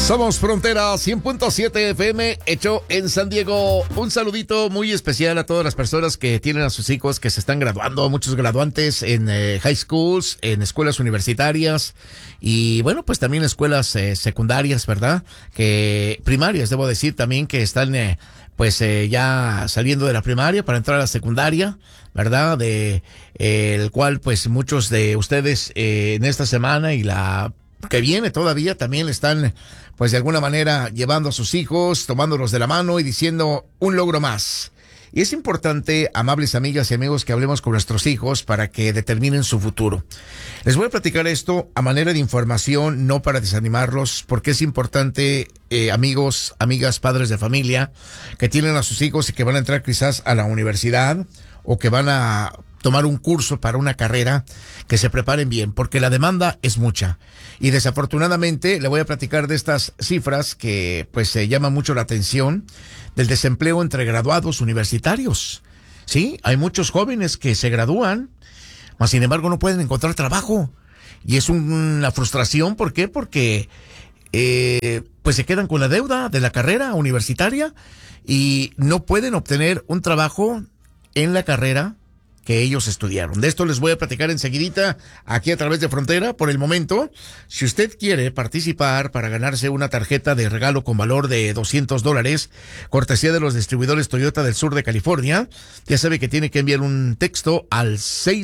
Somos Frontera 100.7 FM, hecho en San Diego. Un saludito muy especial a todas las personas que tienen a sus hijos que se están graduando, muchos graduantes en high schools, en escuelas universitarias y bueno, pues también escuelas secundarias, ¿verdad? Que primarias, debo decir también que están ya saliendo de la primaria para entrar a la secundaria, ¿verdad? El cual pues muchos de ustedes en esta semana y la que viene todavía también están pues de alguna manera llevando a sus hijos, tomándolos de la mano y diciendo un logro más. Y es importante, amables amigas y amigos, que hablemos con nuestros hijos para que determinen su futuro. Les voy a platicar esto a manera de información, no para desanimarlos, porque es importante, amigos, amigas, padres de familia, que tienen a sus hijos y que van a entrar quizás a la universidad o que van a tomar un curso para una carrera, que se preparen bien, porque la demanda es mucha. Y desafortunadamente le voy a platicar de estas cifras que pues llaman mucho la atención del desempleo entre graduados universitarios. Sí, hay muchos jóvenes que se gradúan, mas sin embargo no pueden encontrar trabajo. Y es una frustración, ¿por qué? Porque pues se quedan con la deuda de la carrera universitaria y no pueden obtener un trabajo en la carrera que ellos estudiaron. De esto les voy a platicar enseguidita aquí a través de Frontera. Por el momento, si usted quiere participar para ganarse una tarjeta de regalo con valor de $200, cortesía de los distribuidores Toyota del sur de California, ya sabe que tiene que enviar un texto al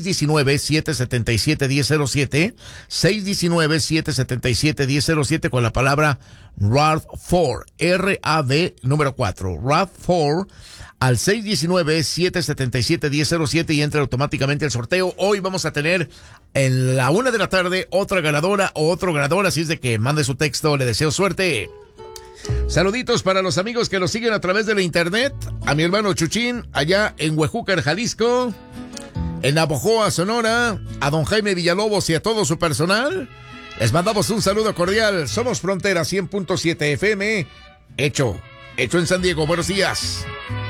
619-777-1007, 619-777-1007 con la palabra RAV4, R-A-V número 4, RAV4, al 619-777-1007 y entra automáticamente al sorteo. Hoy vamos a tener en la 1 de la tarde otra ganadora o otro ganador, así es de que mande su texto, le deseo suerte. Saluditos para los amigos que nos siguen a través de la internet, a mi hermano Chuchín, allá en Huejúcar, Jalisco, en Navojoa, Sonora, a don Jaime Villalobos y a todo su personal. Les mandamos un saludo cordial. Somos Frontera 100.7 FM, hecho en San Diego. Buenos días.